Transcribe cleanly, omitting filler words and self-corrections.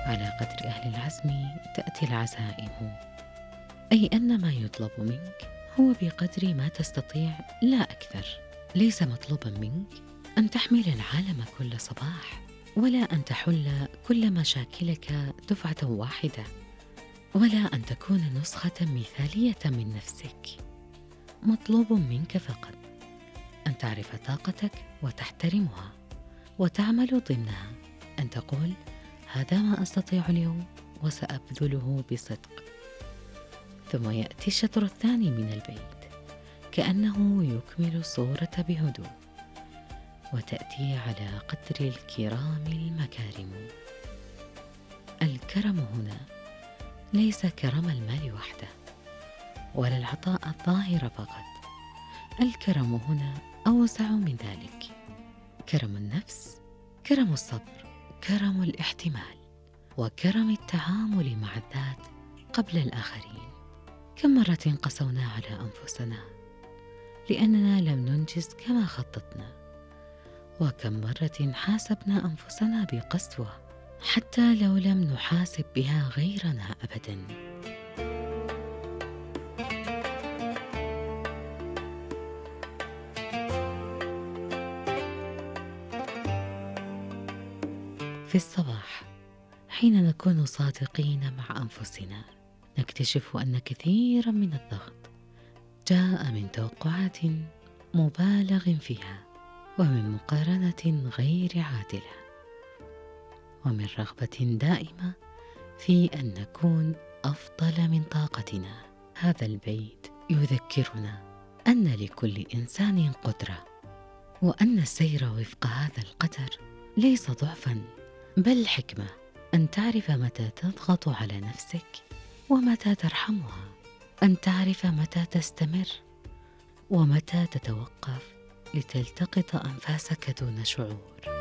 على قدر أهل العزم تأتي العزائم، أي أن ما يطلب منك هو بقدر ما تستطيع لا أكثر. ليس مطلوبا منك أن تحمل العالم كل صباح، ولا أن تحل كل مشاكلك دفعة واحدة، ولا أن تكون نسخة مثالية من نفسك. مطلوب منك فقط أن تعرف طاقتك وتحترمها وتعمل ضمنها، أن تقول هذا ما أستطيع اليوم وسأبذله بصدق. ثم يأتي الشطر الثاني من البيت كأنه يكمل الصورة بهدوء، وتأتي على قدر الكرام المكارم. الكرم هنا ليس كرم المال وحده، ولا العطاء الظاهر فقط. الكرم هنا أوسع من ذلك: كرم النفس، كرم الصبر، كرم الاحتمال، وكرم التعامل مع الذات قبل الآخرين. كم مرة قسونا على أنفسنا لأننا لم ننجز كما خططنا، وكم مرة حاسبنا أنفسنا بقسوة حتى لو لم نحاسب بها غيرنا أبداً. في الصباح حين نكون صادقين مع أنفسنا نكتشف أن كثيرا من الضغط جاء من توقعات مبالغ فيها، ومن مقارنة غير عادلة، ومن رغبة دائمة في أن نكون أفضل من طاقتنا. هذا البيت يذكرنا أن لكل إنسان قدرة، وأن السير وفق هذا القدر ليس ضعفا بل حكمة. أن تعرف متى تضغط على نفسك ومتى ترحمها، أن تعرف متى تستمر ومتى تتوقف لتلتقط أنفاسك دون شعور.